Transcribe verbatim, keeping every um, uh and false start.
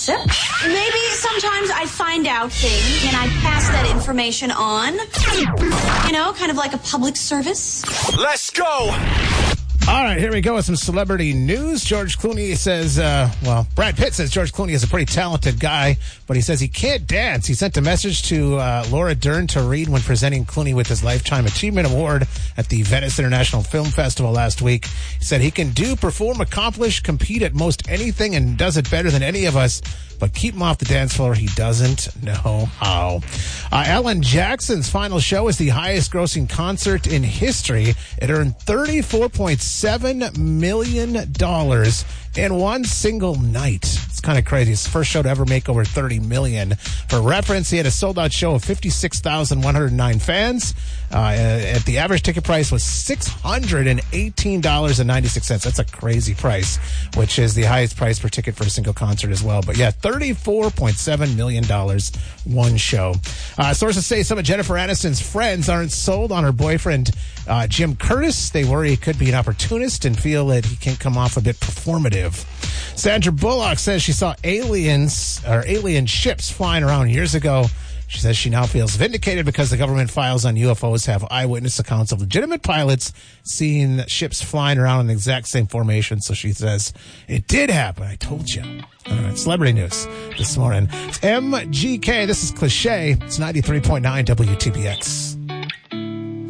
Maybe sometimes I find out things and I pass that information on. You know, kind of like a public service. Let's go! All right, here we go with some celebrity news. George Clooney says, uh, well, Brad Pitt says George Clooney is a pretty talented guy, but he says he can't dance. He sent a message to uh, Laura Dern to read when presenting Clooney with his Lifetime Achievement Award at the Venice International Film Festival last week. He said he can do, perform, accomplish, compete at most anything and does it better than any of us, but keep him off the dance floor. He doesn't know how. Uh, Alan Jackson's final show is the highest grossing concert in history. It earned thirty-four point seven million dollars in one single night. It's kind of crazy. It's the first show to ever make over thirty million dollars. For reference, he had a sold-out show of fifty-six thousand one hundred nine fans. Uh, at the average ticket price was six hundred eighteen dollars and ninety-six cents. That's a crazy price, which is the highest price per ticket for a single concert as well. But yeah, thirty-four point seven million dollars, one show. Uh, sources say some of Jennifer Aniston's friends aren't sold on her boyfriend, uh, Jim Curtis. They worry he could be an opportunist and feel that he can come off a bit performative. Sandra Bullock says she saw aliens or alien ships flying around years ago. She says she now feels vindicated because the government files on U F Os have eyewitness accounts of legitimate pilots seeing ships flying around in the exact same formation. So she says, it did happen. I told you. All right, celebrity news this morning. It's M G K. This is Cliché. It's ninety-three point nine W T B X.